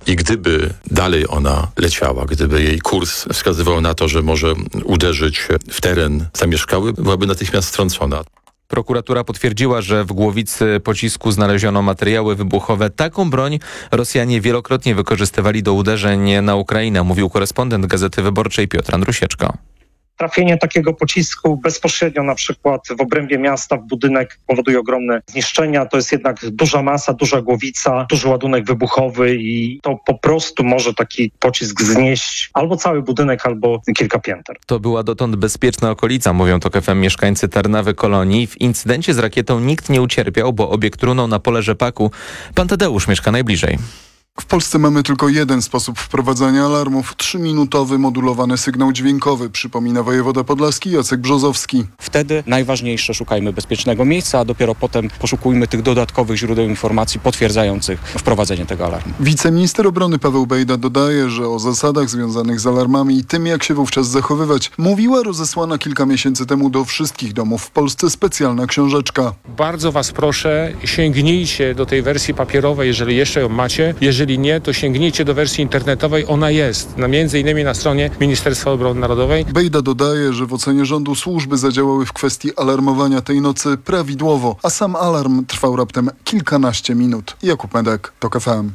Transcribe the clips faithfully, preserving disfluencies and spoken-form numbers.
I gdyby dalej ona leciała, gdyby jej kurs wskazywał na to, że może uderzyć w teren zamieszkały, byłaby natychmiast strącona. Prokuratura potwierdziła, że w głowicy pocisku znaleziono materiały wybuchowe. Taką broń Rosjanie wielokrotnie wykorzystywali do uderzeń na Ukrainę, mówił korespondent Gazety Wyborczej Piotr Andrusieczko. Trafienie takiego pocisku bezpośrednio na przykład w obrębie miasta w budynek powoduje ogromne zniszczenia. To jest jednak duża masa, duża głowica, duży ładunek wybuchowy i to po prostu może taki pocisk znieść albo cały budynek, albo kilka pięter. To była dotąd bezpieczna okolica, mówią Tok F M mieszkańcy Tarnawy Kolonii. W incydencie z rakietą nikt nie ucierpiał, bo obiekt runął na pole rzepaku. Pan Tadeusz mieszka najbliżej. W Polsce mamy tylko jeden sposób wprowadzania alarmów. Trzyminutowy modulowany sygnał dźwiękowy, przypomina wojewoda podlaski Jacek Brzozowski. Wtedy najważniejsze szukajmy bezpiecznego miejsca, a dopiero potem poszukujmy tych dodatkowych źródeł informacji potwierdzających wprowadzenie tego alarmu. Wiceminister obrony Paweł Bejda dodaje, że o zasadach związanych z alarmami i tym, jak się wówczas zachowywać, mówiła rozesłana kilka miesięcy temu do wszystkich domów w Polsce specjalna książeczka. Bardzo was proszę, sięgnijcie do tej wersji papierowej, jeżeli jeszcze ją macie. Jeżeli Jeżeli nie, to sięgnijcie do wersji internetowej. Ona jest, na, między innymi na stronie Ministerstwa Obrony Narodowej. Bejda dodaje, że w ocenie rządu służby zadziałały w kwestii alarmowania tej nocy prawidłowo, a sam alarm trwał raptem kilkanaście minut. Jakub Medek, Tok F M.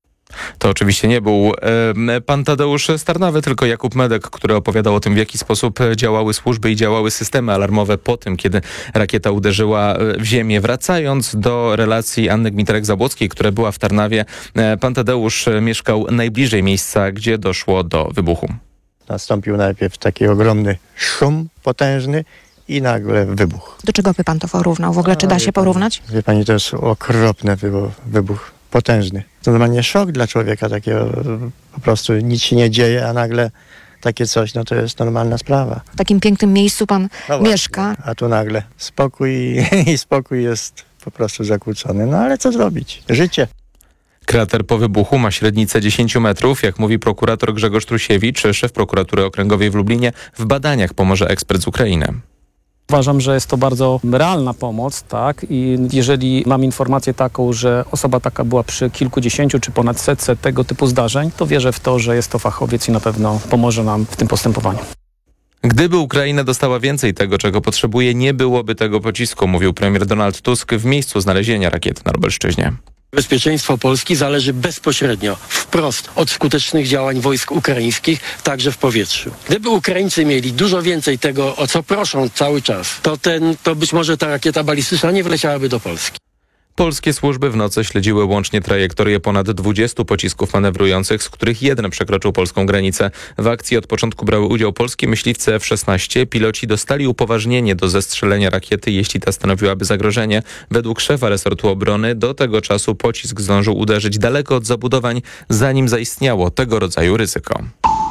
To oczywiście nie był e, pan Tadeusz z Tarnawy, tylko Jakub Medek, który opowiadał o tym, w jaki sposób działały służby i działały systemy alarmowe po tym, kiedy rakieta uderzyła w ziemię. Wracając do relacji Anny Gmiterek-Zabłockiej, która była w Tarnawie, e, pan Tadeusz mieszkał najbliżej miejsca, gdzie doszło do wybuchu. Nastąpił najpierw taki ogromny szum potężny i nagle wybuch. Do czego by pan to porównał? W ogóle, czy da się porównać? Wie pani, to jest okropny wybuch. wybuch. Potężny. To normalnie szok dla człowieka takiego, po prostu nic się nie dzieje, a nagle takie coś, no to jest normalna sprawa. W takim pięknym miejscu pan no mieszka. Właśnie, a tu nagle spokój i spokój jest po prostu zakłócony. No ale co zrobić? Życie. Krater po wybuchu ma średnicę dziesięć metrów. Jak mówi prokurator Grzegorz Trusiewicz, szef prokuratury okręgowej w Lublinie, w badaniach pomoże ekspert z Ukrainy. Uważam, że jest to bardzo realna pomoc, tak? I jeżeli mam informację taką, że osoba taka była przy kilkudziesięciu czy ponad setce tego typu zdarzeń, to wierzę w to, że jest to fachowiec i na pewno pomoże nam w tym postępowaniu. Gdyby Ukraina dostała więcej tego, czego potrzebuje, nie byłoby tego pocisku, mówił premier Donald Tusk w miejscu znalezienia rakiety na Lubelszczyźnie. Bezpieczeństwo Polski zależy bezpośrednio, wprost od skutecznych działań wojsk ukraińskich, także w powietrzu. Gdyby Ukraińcy mieli dużo więcej tego, o co proszą cały czas, to, ten, to być może ta rakieta balistyczna nie wleciałaby do Polski. Polskie służby w nocy śledziły łącznie trajektorię ponad dwudziestu pocisków manewrujących, z których jeden przekroczył polską granicę. W akcji od początku brały udział polskie myśliwce F szesnaście. Piloci dostali upoważnienie do zestrzelenia rakiety, jeśli ta stanowiłaby zagrożenie. Według szefa resortu obrony do tego czasu pocisk zdążył uderzyć daleko od zabudowań, zanim zaistniało tego rodzaju ryzyko.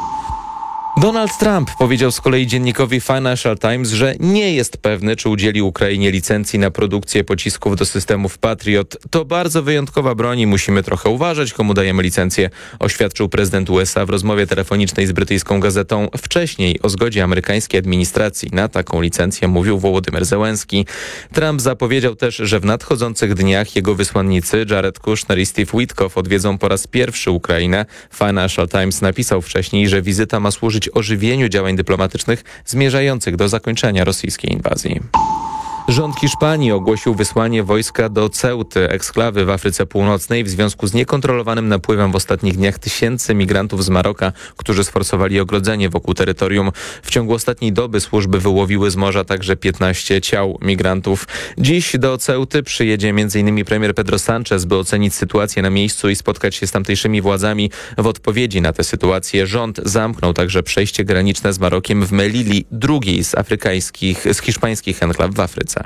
Donald Trump powiedział z kolei dziennikowi Financial Times, że nie jest pewny, czy udzieli Ukrainie licencji na produkcję pocisków do systemów Patriot. To bardzo wyjątkowa broń i musimy trochę uważać, komu dajemy licencję, oświadczył prezydent U S A w rozmowie telefonicznej z brytyjską gazetą. Wcześniej o zgodzie amerykańskiej administracji na taką licencję mówił Wołodymyr Zełenski. Trump zapowiedział też, że w nadchodzących dniach jego wysłannicy Jared Kushner i Steve Witkoff odwiedzą po raz pierwszy Ukrainę. Financial Times napisał wcześniej, że wizyta ma służyć ożywieniu działań dyplomatycznych zmierzających do zakończenia rosyjskiej inwazji. Rząd Hiszpanii ogłosił wysłanie wojska do Ceuty, eksklawy w Afryce Północnej, w związku z niekontrolowanym napływem w ostatnich dniach tysięcy migrantów z Maroka, którzy sforsowali ogrodzenie wokół terytorium. W ciągu ostatniej doby służby wyłowiły z morza także piętnaście ciał migrantów. Dziś do Ceuty przyjedzie m in premier Pedro Sanchez, by ocenić sytuację na miejscu i spotkać się z tamtejszymi władzami. W odpowiedzi na tę sytuację rząd zamknął także przejście graniczne z Marokiem w Melili, drugiej z afrykańskich, z hiszpańskich enklaw w Afryce.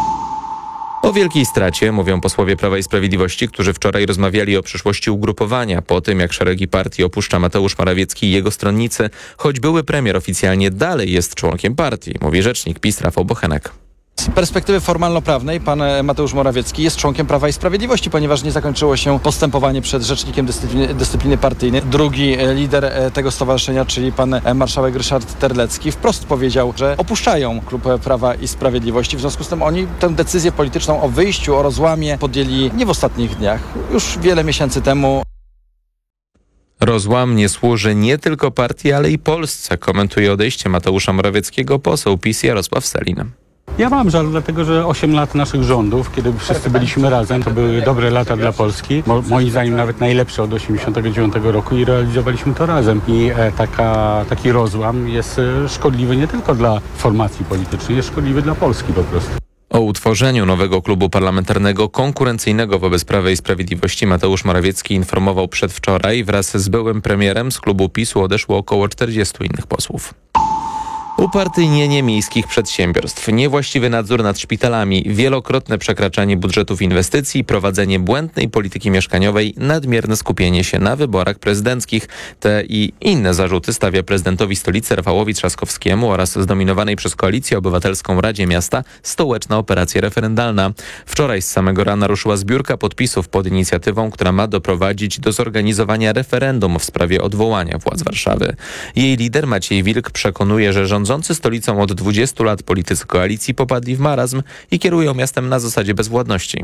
O wielkiej stracie mówią posłowie Prawa i Sprawiedliwości, którzy wczoraj rozmawiali o przyszłości ugrupowania po tym, jak szeregi partii opuszcza Mateusz Morawiecki i jego stronnicy, choć były premier oficjalnie dalej jest członkiem partii, mówi rzecznik PiS Rafał Bochenek. Z perspektywy formalno-prawnej pan Mateusz Morawiecki jest członkiem Prawa i Sprawiedliwości, ponieważ nie zakończyło się postępowanie przed Rzecznikiem Dyscypliny, dyscypliny Partyjnej. Drugi lider tego stowarzyszenia, czyli pan marszałek Ryszard Terlecki, wprost powiedział, że opuszczają klub Prawa i Sprawiedliwości. W związku z tym oni tę decyzję polityczną o wyjściu, o rozłamie podjęli nie w ostatnich dniach, już wiele miesięcy temu. Rozłam nie służy nie tylko partii, ale i Polsce, komentuje odejście Mateusza Morawieckiego poseł PiS Jarosław Sellin. Ja mam żal, dlatego że osiem lat naszych rządów, kiedy wszyscy byliśmy razem, to były dobre lata dla Polski. Mo, moim zdaniem nawet najlepsze od osiemdziesiątego dziewiątego roku i realizowaliśmy to razem. I e, taka, taki rozłam jest e, szkodliwy nie tylko dla formacji politycznej, jest szkodliwy dla Polski po prostu. O utworzeniu nowego klubu parlamentarnego konkurencyjnego wobec Prawa i Sprawiedliwości Mateusz Morawiecki informował przedwczoraj. Wraz z byłym premierem z klubu PiS-u odeszło około czterdziestu innych posłów. Upartyjnienie miejskich przedsiębiorstw, niewłaściwy nadzór nad szpitalami, wielokrotne przekraczanie budżetów inwestycji, prowadzenie błędnej polityki mieszkaniowej, nadmierne skupienie się na wyborach prezydenckich. Te i inne zarzuty stawia prezydentowi stolicy Rafałowi Trzaskowskiemu oraz zdominowanej przez Koalicję Obywatelską Radzie Miasta stołeczna operacja referendalna. Wczoraj z samego rana ruszyła zbiórka podpisów pod inicjatywą, która ma doprowadzić do zorganizowania referendum w sprawie odwołania władz Warszawy. Jej lider Maciej Wilk przekonuje, że rządzący stolicą od dwudziestu lat politycy koalicji popadli w marazm i kierują miastem na zasadzie bezwładności.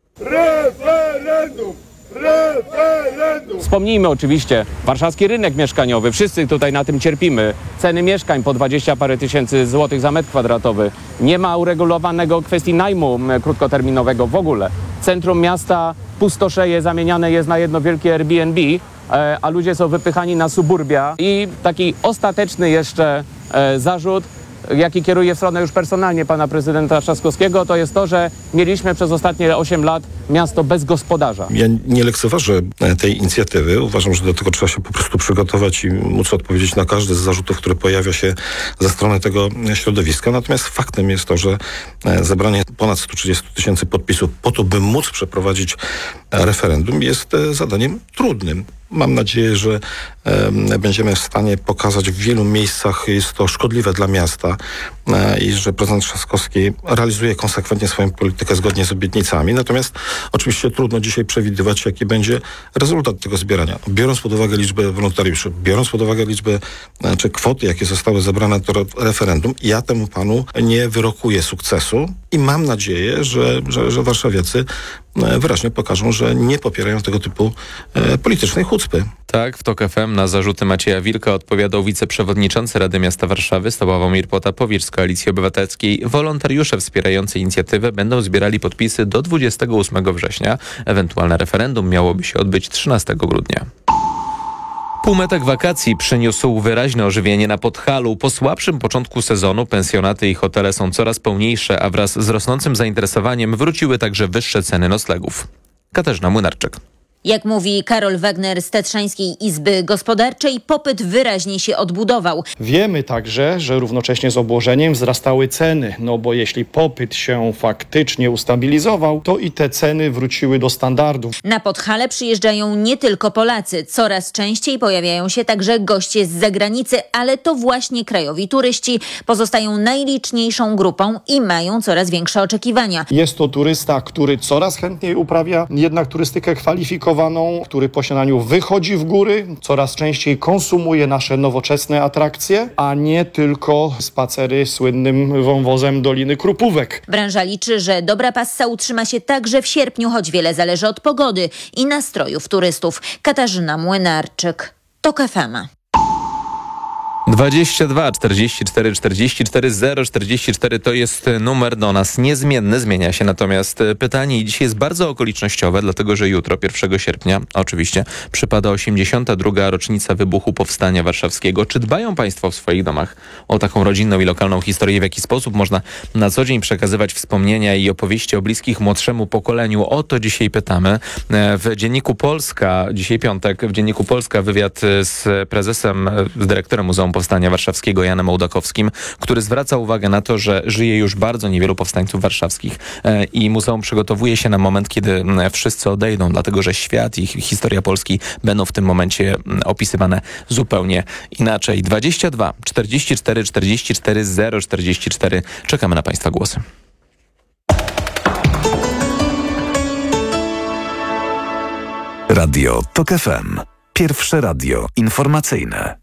Referendum! Referendum! Wspomnijmy oczywiście warszawski rynek mieszkaniowy. Wszyscy tutaj na tym cierpimy. Ceny mieszkań po dwadzieścia parę tysięcy złotych za metr kwadratowy. Nie ma uregulowanego kwestii najmu krótkoterminowego w ogóle. Centrum miasta pustoszeje, zamieniane jest na jedno wielkie Airbnb, a ludzie są wypychani na suburbia. I taki ostateczny jeszcze zarzut, jaki kieruje w stronę już personalnie pana prezydenta Trzaskowskiego, to jest to, że mieliśmy przez ostatnie osiem lat miasto bez gospodarza. Ja nie lekceważę tej inicjatywy. Uważam, że do tego trzeba się po prostu przygotować i móc odpowiedzieć na każdy z zarzutów, który pojawia się ze strony tego środowiska. Natomiast faktem jest to, że zebranie ponad stu trzydziestu tysięcy podpisów po to, by móc przeprowadzić referendum, jest zadaniem trudnym. Mam nadzieję, że e, będziemy w stanie pokazać w wielu miejscach, jest to szkodliwe dla miasta e, i że prezydent Trzaskowski realizuje konsekwentnie swoją politykę zgodnie z obietnicami. Natomiast oczywiście trudno dzisiaj przewidywać, jaki będzie rezultat tego zbierania. Biorąc pod uwagę liczbę wolontariuszy, biorąc pod uwagę liczbę e, czy kwoty, jakie zostały zebrane do referendum, ja temu panu nie wyrokuję sukcesu i mam nadzieję, że, że, że warszawiacy wyraźnie pokażą, że nie popierają tego typu e, politycznej chucpy. Tak, w TOK F M na zarzuty Macieja Wilka odpowiadał wiceprzewodniczący Rady Miasta Warszawy Sławomir Potapowicz z Koalicji Obywatelskiej. Wolontariusze wspierający inicjatywę będą zbierali podpisy do dwudziestego ósmego września. Ewentualne referendum miałoby się odbyć trzynastego grudnia. Półmetek wakacji przyniósł wyraźne ożywienie na Podhalu. Po słabszym początku sezonu pensjonaty i hotele są coraz pełniejsze, a wraz z rosnącym zainteresowaniem wróciły także wyższe ceny noclegów. Katarzyna Młynarczyk. Jak mówi Karol Wagner z Tatrzańskiej Izby Gospodarczej, popyt wyraźnie się odbudował. Wiemy także, że równocześnie z obłożeniem wzrastały ceny, no bo jeśli popyt się faktycznie ustabilizował, to i te ceny wróciły do standardów. Na Podhale przyjeżdżają nie tylko Polacy. Coraz częściej pojawiają się także goście z zagranicy, ale to właśnie krajowi turyści pozostają najliczniejszą grupą i mają coraz większe oczekiwania. Jest to turysta, który coraz chętniej uprawia jednak turystykę kwalifikowaną, który po śniadaniu wychodzi w góry, coraz częściej konsumuje nasze nowoczesne atrakcje, a nie tylko spacery słynnym wąwozem Doliny Krupówek. Branża liczy, że dobra passa utrzyma się także w sierpniu, choć wiele zależy od pogody i nastrojów turystów. Katarzyna Młynarczyk, TOK F M. dwadzieścia dwa czterdzieści cztery czterdzieści cztery zero czterdzieści cztery to jest numer do nas niezmienny, zmienia się natomiast pytanie dzisiaj jest bardzo okolicznościowe, dlatego że jutro, pierwszego sierpnia, oczywiście, przypada osiemdziesiąta druga rocznica wybuchu Powstania Warszawskiego. Czy dbają Państwo w swoich domach o taką rodzinną i lokalną historię? W jaki sposób można na co dzień przekazywać wspomnienia i opowieści o bliskich młodszemu pokoleniu? O to dzisiaj pytamy. W Dzienniku Polska, dzisiaj piątek, w Dzienniku Polska wywiad z prezesem, z dyrektorem Muzeum Powstania Warszawskiego Janem Ołdakowskim, który zwraca uwagę na to, że żyje już bardzo niewielu powstańców warszawskich i muzeum przygotowuje się na moment, kiedy wszyscy odejdą, dlatego że świat i historia Polski będą w tym momencie opisywane zupełnie inaczej. dwadzieścia dwa czterdzieści cztery czterdzieści cztery zero czterdzieści cztery. Czekamy na Państwa głosy. Radio TOK F M. Pierwsze radio informacyjne.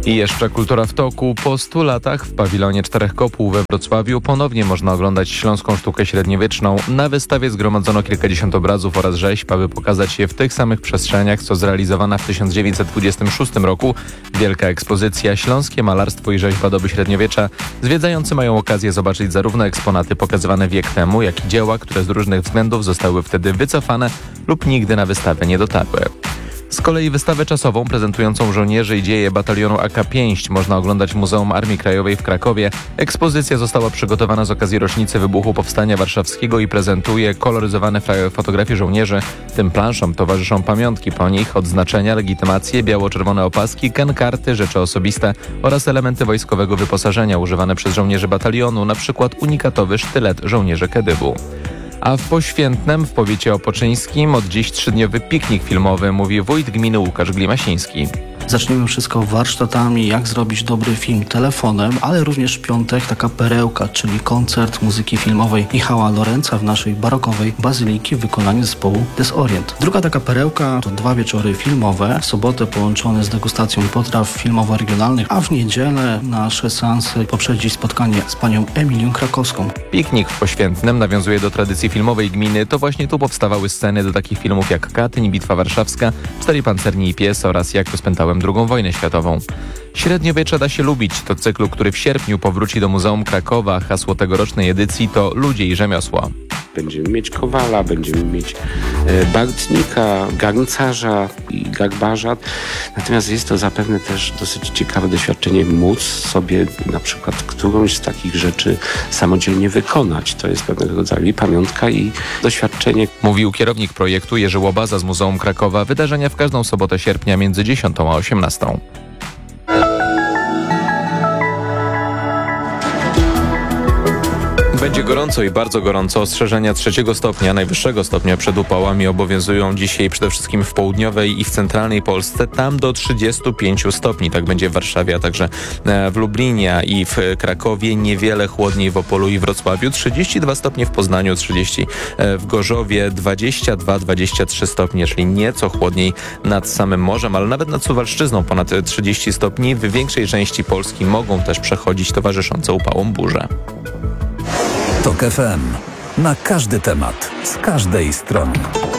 I jeszcze kultura w toku. Po stu latach w pawilonie Czterech Kopuł we Wrocławiu ponownie można oglądać śląską sztukę średniowieczną. Na wystawie zgromadzono kilkadziesiąt obrazów oraz rzeźb, aby pokazać je w tych samych przestrzeniach, co zrealizowana w tysiąc dziewięćset dwudziestym szóstym roku wielka ekspozycja Śląskie malarstwo i rzeźba doby średniowiecza. Zwiedzający mają okazję zobaczyć zarówno eksponaty pokazywane wiek temu, jak i dzieła, które z różnych względów zostały wtedy wycofane lub nigdy na wystawę nie dotarły. Z kolei wystawę czasową prezentującą żołnierzy i dzieje batalionu A K pięć można oglądać w Muzeum Armii Krajowej w Krakowie. Ekspozycja została przygotowana z okazji rocznicy wybuchu Powstania Warszawskiego i prezentuje koloryzowane fotografie żołnierzy. Tym planszom towarzyszą pamiątki po nich, odznaczenia, legitymacje, biało-czerwone opaski, kankarty, rzeczy osobiste oraz elementy wojskowego wyposażenia używane przez żołnierzy batalionu, np. unikatowy sztylet żołnierzy Kedywu. A w Poświętnem w powiecie opoczyńskim od dziś trzydniowy piknik filmowy, mówi wójt gminy Łukasz Glimasiński. Zaczniemy wszystko warsztatami, jak zrobić dobry film telefonem, ale również w piątek taka perełka, czyli koncert muzyki filmowej Michała Lorenza w naszej barokowej bazyliki w wykonaniu zespołu Desorient. Druga taka perełka to dwa wieczory filmowe, w sobotę połączone z degustacją potraw filmowo-regionalnych, a w niedzielę nasze seanse poprzedzi spotkanie z panią Emilią Krakowską. Piknik w Poświętnem nawiązuje do tradycji filmowej gminy. To właśnie tu powstawały sceny do takich filmów jak Katyń, Bitwa Warszawska, Cztery pancerni i pies oraz Jak rozpętałem drugą wojnę światową. Średniowiecze da się lubić. To cyklu, który w sierpniu powróci do Muzeum Krakowa. Hasło tegorocznej edycji to Ludzie i rzemiosła. Będziemy mieć kowala, będziemy mieć e, bagtnika, garncarza i garbarza. Natomiast jest to zapewne też dosyć ciekawe doświadczenie móc sobie na przykład którąś z takich rzeczy samodzielnie wykonać. To jest pewnego rodzaju pamiątka i doświadczenie. Mówił kierownik projektu Jerzy Łobaza z Muzeum Krakowa. Wydarzenia w każdą sobotę sierpnia między dziesiątą a osiemnastą. Będzie gorąco i bardzo gorąco. Ostrzeżenia trzeciego stopnia, najwyższego stopnia przed upałami obowiązują dzisiaj przede wszystkim w południowej i w centralnej Polsce. Tam do trzydziestu pięciu stopni. Tak będzie w Warszawie, a także w Lublinie i w Krakowie. Niewiele chłodniej w Opolu i Wrocławiu. trzydzieści dwa stopnie w Poznaniu, trzydzieści w Gorzowie, dwadzieścia dwa dwadzieścia trzy stopnie, czyli nieco chłodniej nad samym morzem, ale nawet nad Suwalszczyzną ponad trzydzieści stopni. W większej części Polski mogą też przechodzić towarzyszące upałom burze. Tok F M. Na każdy temat, z każdej strony.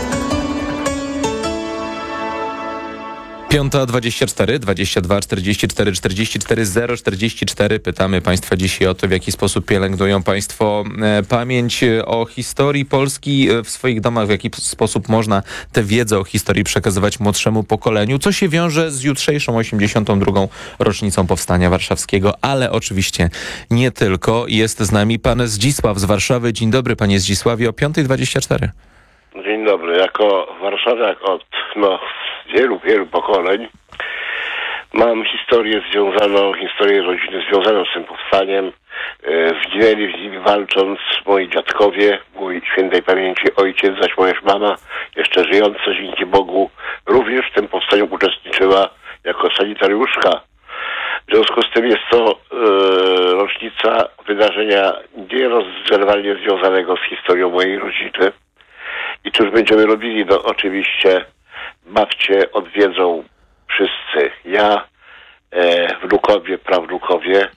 Piąta dwadzieścia cztery, dwadzieścia dwa, czterdzieści cztery, czterdzieści cztery, zero czterdzieści cztery. Pytamy Państwa dzisiaj o to, w jaki sposób pielęgnują Państwo e, pamięć o historii Polski w swoich domach, w jaki sposób można tę wiedzę o historii przekazywać młodszemu pokoleniu, co się wiąże z jutrzejszą osiemdziesiątą drugą rocznicą Powstania Warszawskiego, ale oczywiście nie tylko. Jest z nami pan Zdzisław z Warszawy. Dzień dobry, panie Zdzisławie, o piąta dwadzieścia cztery. Dzień dobry. Jako warszawiak od no, wielu, wielu pokoleń mam historię związaną, historię rodziny związaną z tym powstaniem. Zginęli w nim walcząc moi dziadkowie, mój świętej pamięci ojciec, zaś moja mama, jeszcze żyjąca dzięki Bogu, również w tym powstaniu uczestniczyła jako sanitariuszka. W związku z tym jest to e, rocznica wydarzenia nierozerwalnie związanego z historią mojej rodziny. I cóż będziemy robili? No oczywiście babcie odwiedzą wszyscy. Ja, e, wnukowie, prawnukowie.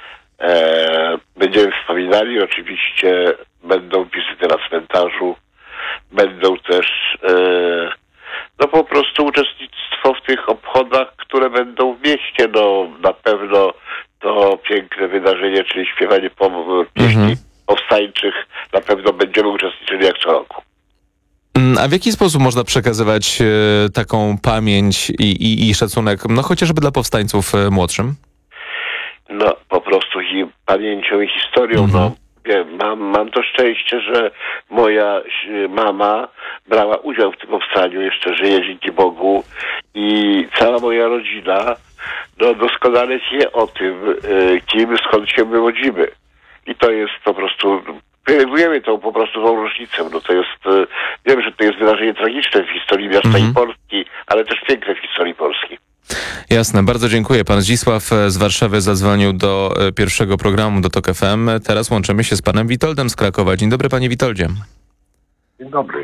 E, będziemy wspominali. Oczywiście będą wizyty na cmentarzu. Będą też e, no po prostu uczestnictwo w tych obchodach, które będą w mieście. No na pewno to piękne wydarzenie, czyli śpiewanie po, pieśni mhm. powstańczych. Na pewno będziemy uczestniczyli jak co roku. A w jaki sposób można przekazywać e, taką pamięć i, i, i szacunek, no chociażby dla powstańców e, młodszym? No po prostu i pamięcią i historią. Mhm. No, wiem, mam, mam to szczęście, że moja mama brała udział w tym powstaniu, jeszcze żyje dzięki Bogu i cała moja rodzina no, doskonale wie o tym, e, kim, skąd się wywodzimy. I to jest po prostu... Pielęgnujemy tą po prostu tą rocznicę. No to jest, wiem, że to jest wydarzenie tragiczne w historii miasta mm-hmm. i Polski, ale też piękne w historii Polski. Jasne, bardzo dziękuję. Pan Zdzisław z Warszawy zadzwonił do pierwszego programu, do Tok F M. Teraz łączymy się z panem Witoldem z Krakowa. Dzień dobry, panie Witoldzie. Dzień dobry.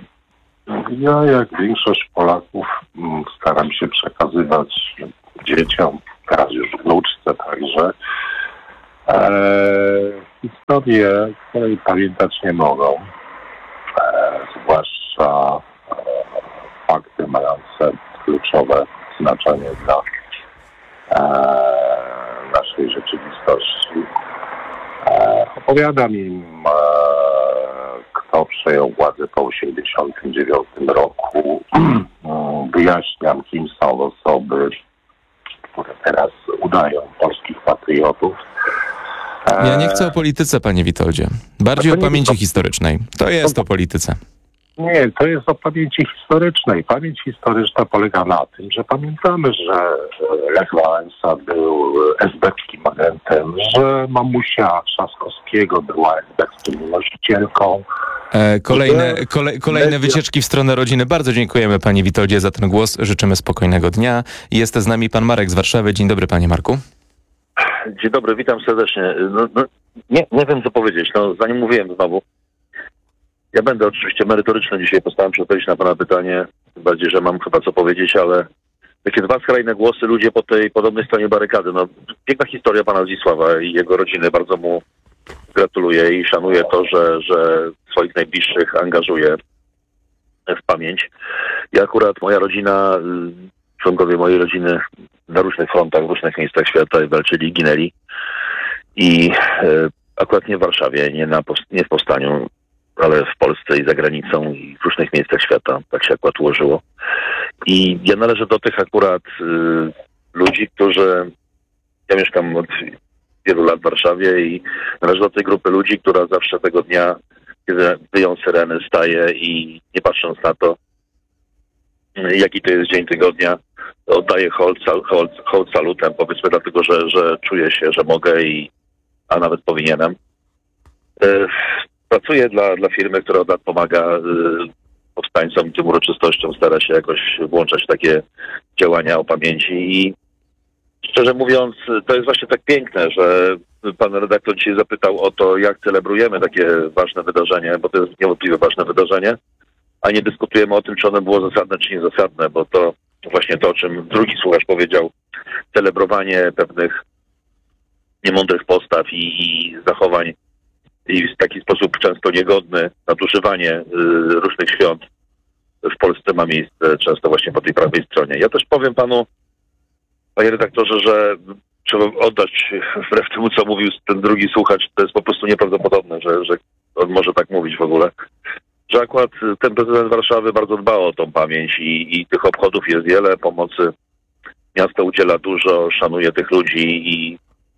Ja, jak większość Polaków, staram się przekazywać dzieciom teraz już wnuczce także. E, historie, której pamiętać nie mogą, e, zwłaszcza e, fakty mające kluczowe znaczenie dla e, naszej rzeczywistości. E, opowiadam im, e, kto przejął władzę po osiemdziesiątym dziewiątym roku. Wyjaśniam, kim są osoby, które teraz udają polskich patriotów. E, Ja nie chcę o polityce, panie Witoldzie. Bardziej o pamięci historycznej. To jest o polityce. Nie, to jest o pamięci historycznej. Pamięć historyczna polega na tym, że pamiętamy, że Lech Wałęsa był esbeckim agentem, że mamusia Trzaskowskiego była esbecką nosicielką. E, kolejne kole, kolejne wycieczki w stronę rodziny. Bardzo dziękujemy panie Witoldzie za ten głos. Życzymy spokojnego dnia. Jest z nami pan Marek z Warszawy. Dzień dobry, panie Marku. Dzień dobry, witam serdecznie. No, no, nie, nie wiem, co powiedzieć. No, zanim mówiłem znowu, ja będę oczywiście merytoryczny dzisiaj, postaram się odpowiedzieć na pana pytanie, tym bardziej, że mam chyba co powiedzieć, ale takie dwa skrajne głosy, ludzie po tej podobnej stronie barykady. No, piękna historia pana Zdzisława i jego rodziny. Bardzo mu gratuluję i szanuję to, że, że swoich najbliższych angażuje w pamięć. Ja akurat, moja rodzina, członkowie mojej rodziny na różnych frontach, w różnych miejscach świata walczyli, ginęli. I e, akurat nie w Warszawie, nie, na, nie w powstaniu, ale w Polsce i za granicą i w różnych miejscach świata. Tak się akurat ułożyło. I ja należę do tych akurat y, ludzi, którzy... Ja mieszkam od wielu lat w Warszawie i należę do tej grupy ludzi, która zawsze tego dnia, kiedy wyją syreny, staje i nie patrząc na to, jaki to jest dzień tygodnia, oddaję hołd, hołd, hołd salutem, powiedzmy dlatego, że, że czuję się, że mogę i a nawet powinienem. Y, Pracuję dla, dla firmy, która od lat pomaga y, powstańcom, tym uroczystościom, stara się jakoś włączać w takie działania o pamięci i szczerze mówiąc, to jest właśnie tak piękne, że pan redaktor dzisiaj zapytał o to, jak celebrujemy takie ważne wydarzenie, bo to jest niewątpliwie ważne wydarzenie, a nie dyskutujemy o tym, czy ono było zasadne, czy niezasadne, bo to właśnie to, o czym drugi słuchacz powiedział, celebrowanie pewnych niemądrych postaw i, i zachowań i w taki sposób często niegodny, nadużywanie y, różnych świąt w Polsce ma miejsce często właśnie po tej prawej stronie. Ja też powiem panu, panie redaktorze, że trzeba oddać wbrew temu, co mówił ten drugi słuchacz, to jest po prostu nieprawdopodobne, że, że on może tak mówić w ogóle, że akurat ten prezydent Warszawy bardzo dba o tą pamięć i, i tych obchodów jest wiele, pomocy miasto udziela dużo, szanuje tych ludzi i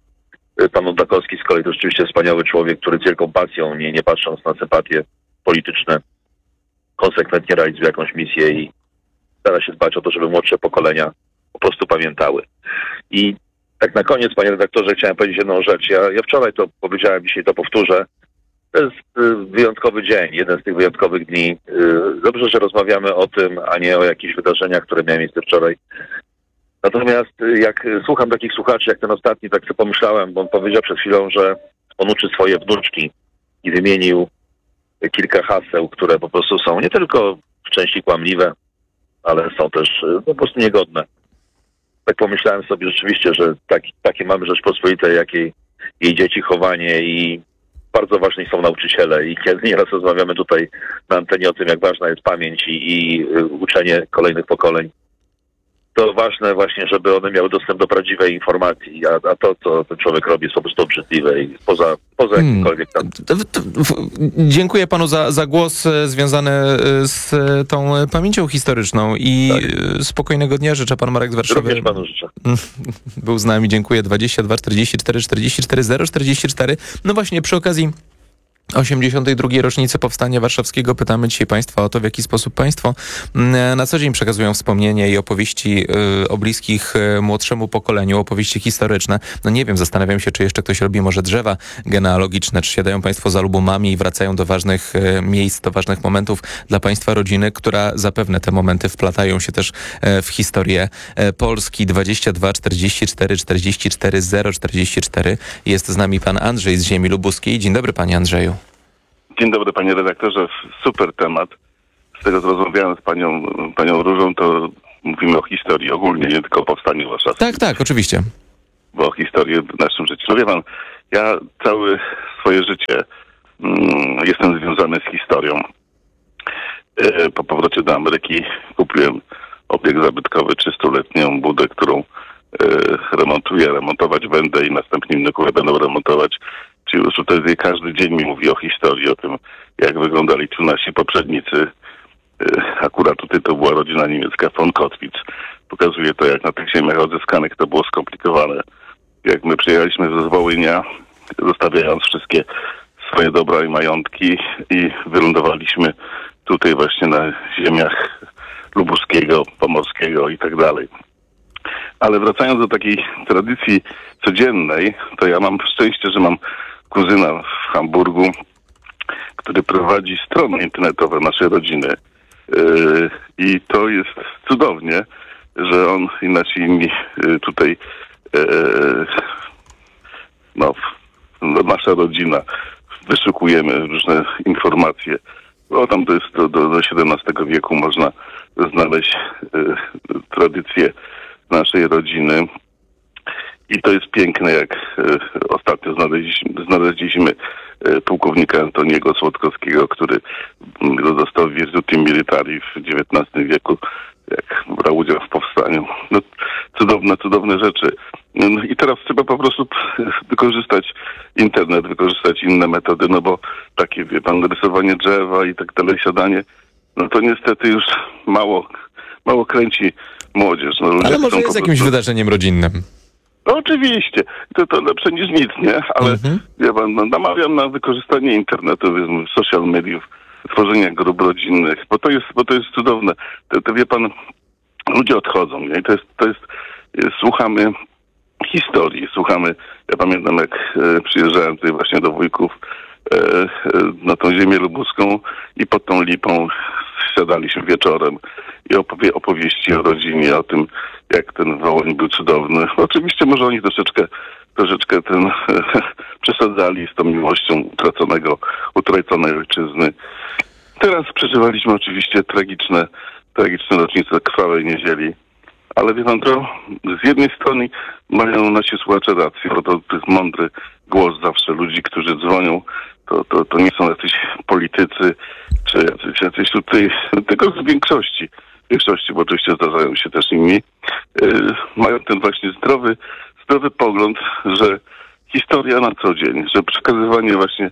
pan Ołdakowski z kolei to rzeczywiście wspaniały człowiek, który z wielką pasją, nie, nie patrząc na sympatie polityczne, konsekwentnie realizuje jakąś misję i stara się dbać o to, żeby młodsze pokolenia po prostu pamiętały. I tak na koniec, panie redaktorze, chciałem powiedzieć jedną rzecz. Ja, ja wczoraj to powiedziałem, dzisiaj to powtórzę. To jest y, wyjątkowy dzień, jeden z tych wyjątkowych dni. Y, dobrze, że rozmawiamy o tym, a nie o jakichś wydarzeniach, które miały miejsce wczoraj. Natomiast jak słucham takich słuchaczy, jak ten ostatni, tak sobie pomyślałem, bo on powiedział przed chwilą, że on uczy swoje wnuczki i wymienił kilka haseł, które po prostu są nie tylko w części kłamliwe, ale są też po prostu niegodne. Tak pomyślałem sobie rzeczywiście, że tak, takie mamy Rzeczpospolitej, jakiej jej dzieci chowanie i bardzo ważni są nauczyciele i kiedy nieraz rozmawiamy tutaj na antenie o tym, jak ważna jest pamięć i, i uczenie kolejnych pokoleń, to ważne właśnie, żeby one miały dostęp do prawdziwej informacji, a, a to, co ten człowiek robi, jest po prostu obrzydliwe i poza, poza Hmm. jakimkolwiek tam... Dziękuję panu za, za głos e, związany e, z e, tą pamięcią historyczną i e, spokojnego dnia życzę. Pan Marek z Warszawy. Również panu życzę. Był z nami, dziękuję. dwadzieścia dwa czterdzieści cztery czterdzieści cztery zero czterdzieści cztery. No właśnie, przy okazji osiemdziesiątej drugiej rocznicy Powstania Warszawskiego pytamy dzisiaj państwa o to, w jaki sposób państwo na co dzień przekazują wspomnienia i opowieści y, o bliskich y, młodszemu pokoleniu, opowieści historyczne. No nie wiem, zastanawiam się, czy jeszcze ktoś robi może drzewa genealogiczne, czy siadają państwo za albumami i wracają do ważnych y, miejsc, do ważnych momentów dla państwa rodziny, która zapewne te momenty wplatają się też y, w historię y, Polski. dwadzieścia dwa czterdzieści cztery czterdzieści cztery zero czterdzieści cztery. Jest z nami pan Andrzej z ziemi lubuskiej. Dzień dobry, panie Andrzeju. Dzień dobry, panie redaktorze. Super temat. Z tego, co rozmawiałem z panią, panią Różą, to mówimy o historii ogólnie, nie tylko o Powstaniu Warszawskim. Tak, tak, oczywiście. bo historię w naszym życiu. No wie pan, ja całe swoje życie mm, jestem związany z historią. E, po powrocie do Ameryki kupiłem obiekt zabytkowy, trzystuletnią budę, którą e, remontuję, remontować będę i następnie wnukowie będą remontować. Czyli już tutaj każdy dzień mi mówi o historii, o tym, jak wyglądali tu nasi poprzednicy. Akurat tutaj to była rodzina niemiecka von Kottwitz. Pokazuje to, jak na tych ziemiach odzyskanych to było skomplikowane. Jak my przyjechaliśmy z Wołynia, zostawiając wszystkie swoje dobra i majątki i wylądowaliśmy tutaj właśnie na ziemiach lubuskiego, pomorskiego i tak dalej. Ale wracając do takiej tradycji codziennej, to ja mam szczęście, że mam kuzyna w Hamburgu, który prowadzi strony internetowe naszej rodziny. Yy, I to jest cudownie, że on i nasi inni yy, tutaj, yy, no, no, nasza rodzina, wyszukujemy różne informacje. Bo tam to jest do, do, do siedemnastego wieku można znaleźć yy, tradycje naszej rodziny. I to jest piękne, jak e, ostatnio znaleźliśmy, znaleźliśmy e, pułkownika Antoniego Słodkowskiego, który m, został w Virtuti Militari w dziewiętnastym wieku, jak brał udział w powstaniu. No, cudowne, cudowne rzeczy. No, i teraz trzeba po prostu wykorzystać internet, wykorzystać inne metody, no bo takie, wie pan, rysowanie drzewa i tak dalej, siadanie, no to niestety już mało, mało kręci młodzież. No, ale może jest jakimś prostu... wydarzeniem rodzinnym. No oczywiście, to, to lepsze niż nic, nie? Ale Mhm. ja wam no, namawiam na wykorzystanie internetu, social mediów, tworzenia grup rodzinnych, bo to jest, bo to jest cudowne. To, to wie pan, ludzie odchodzą, nie? I to jest, to jest, jest, słuchamy historii, słuchamy, ja pamiętam jak e, przyjeżdżałem tutaj właśnie do wujków e, e, na tą ziemię lubuską i pod tą lipą siadaliśmy wieczorem i opowie, opowieści o rodzinie, o tym, jak ten Wołyń był cudowny. Oczywiście może oni troszeczkę, troszeczkę ten przesadzali z tą miłością utraconego, utraconej ojczyzny. Teraz przeżywaliśmy oczywiście tragiczne, tragiczne rocznice krwawej niedzieli. Ale wie pan to, z jednej strony mają nasi słuchacze rację, bo to, to jest mądry głos zawsze ludzi, którzy dzwonią. To, to, to nie są jacyś politycy, czy jacyś, jacyś tutaj, tylko z większości, większości, bo oczywiście zdarzają się też inni, yy, mają ten właśnie zdrowy, zdrowy pogląd, że historia na co dzień, że przekazywanie właśnie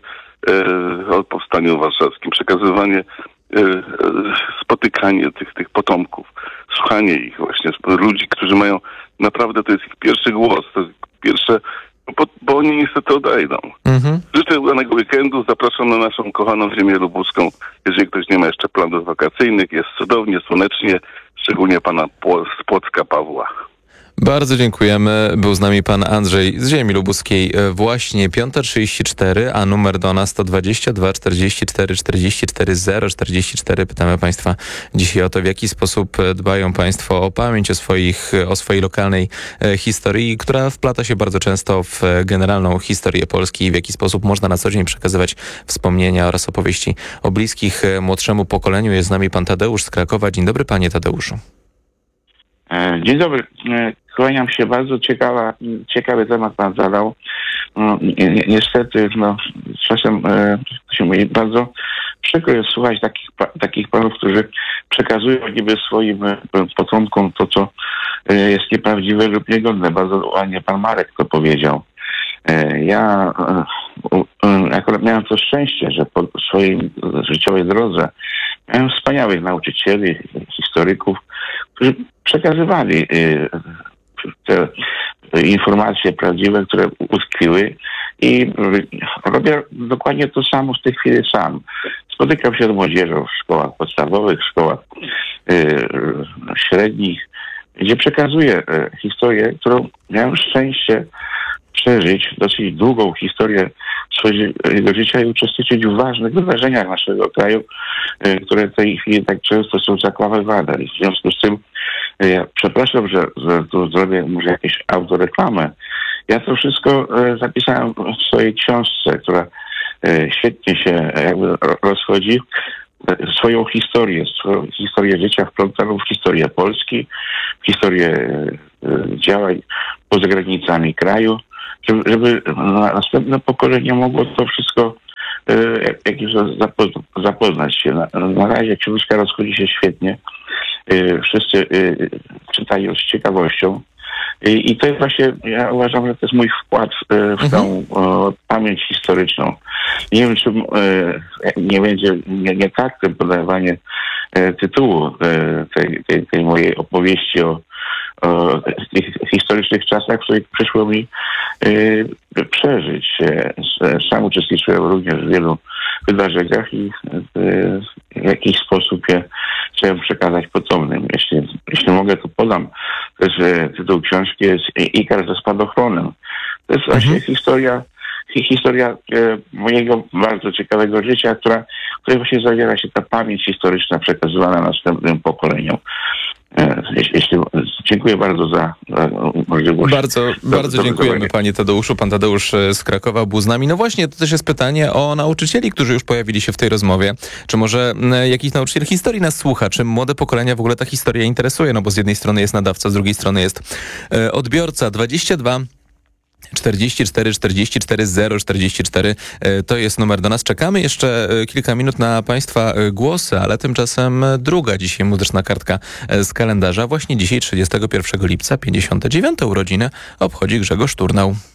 yy, o powstaniu warszawskim, przekazywanie, yy, spotykanie tych, tych potomków, słuchanie ich właśnie, ludzi, którzy mają naprawdę, to jest ich pierwszy głos, to jest pierwsze, bo, bo oni niestety odejdą. Mhm. Życzę udanego weekendu, zapraszam na naszą kochaną ziemię lubuską. Jeżeli ktoś nie ma jeszcze planów wakacyjnych, jest cudownie, słonecznie, szczególnie pana z Płocka Pawła. Bardzo dziękujemy. Był z nami pan Andrzej z ziemi lubuskiej. Właśnie piąta trzydzieści cztery, a numer do nas to dwadzieścia dwa czterdzieści cztery czterdzieści cztery zero czterdzieści cztery. Pytamy państwa dzisiaj o to, w jaki sposób dbają państwo o pamięć, o, swoich, o swojej lokalnej historii, która wplata się bardzo często w generalną historię Polski i w jaki sposób można na co dzień przekazywać wspomnienia oraz opowieści o bliskich młodszemu pokoleniu. Jest z nami pan Tadeusz z Krakowa. Dzień dobry, panie Tadeuszu. Dzień dobry. Kłaniam się. Bardzo ciekawa, ciekawy temat pan zadał. No, ni, ni, niestety, no, czasem e, to się mówi, bardzo przykro jest słuchać takich, pa, takich panów, którzy przekazują niby swoim e, potomkom to, co e, jest nieprawdziwe lub niegodne. Bardzo ładnie pan Marek to powiedział. E, ja e, e, akurat miałem to szczęście, że po swojej życiowej drodze miałem wspaniałych nauczycieli, historyków, którzy przekazywali e, te informacje prawdziwe, które utkwiły i robię dokładnie to samo w tej chwili sam. Spotykam się z młodzieżą w szkołach podstawowych, w szkołach y, średnich, gdzie przekazuję y, historię, którą miałem szczęście przeżyć, dosyć długą historię swojego życia i uczestniczyć w ważnych wydarzeniach naszego kraju, y, które w tej chwili tak często są zakłamywane. I w związku z tym ja przepraszam, że, że tu zrobię może jakąś autoreklamę. Ja to wszystko e, zapisałem w swojej książce, która e, świetnie się jakby rozchodzi. swoją historię, swoją historię życia wplątaną w historię Polski, w historię e, działań poza granicami kraju, żeby, żeby następne pokolenie mogło to wszystko e, jakieś zapozna, zapoznać się. Na, na razie książka rozchodzi się świetnie. E, wszyscy e, czytają z ciekawością. I, I to jest właśnie, ja uważam, że to jest mój wkład e, w tą e, pamięć historyczną. Nie wiem, czy e, nie będzie nie, nie taktem podawanie e, tytułu e, tej, tej, tej mojej opowieści o, o tych historycznych czasach, w których przyszło mi e, przeżyć. E, sam uczestniczyłem również w wielu wydarzeniach i e, w jakiś sposób je chciałem przekazać potomnym. Jeśli, jeśli mogę, to podam też e, tytuł książki jest Ikar ze spadochronem. To jest właśnie mhm. historia historia e, mojego bardzo ciekawego życia, która, w której właśnie zawiera się ta pamięć historyczna przekazywana następnym pokoleniom. E, jeśli, jeśli, dziękuję bardzo za, za możliwość. Bardzo, za, bardzo za dziękujemy panie Tadeuszu. Pan Tadeusz z Krakowa był z nami. No właśnie, to też jest pytanie o nauczycieli, którzy już pojawili się w tej rozmowie. Czy może jakiś nauczyciel historii nas słucha? Czy młode pokolenia w ogóle ta historia interesuje? No bo z jednej strony jest nadawca, z drugiej strony jest e, odbiorca. dwadzieścia dwa czterdzieści cztery czterdzieści cztery zero czterdzieści cztery to jest numer do nas. Czekamy jeszcze kilka minut na Państwa głosy, ale tymczasem druga dzisiaj muzyczna kartka z kalendarza. Właśnie dzisiaj, trzydziestego pierwszego lipca, pięćdziesiąte dziewiąte urodziny obchodzi Grzegorz Turnał.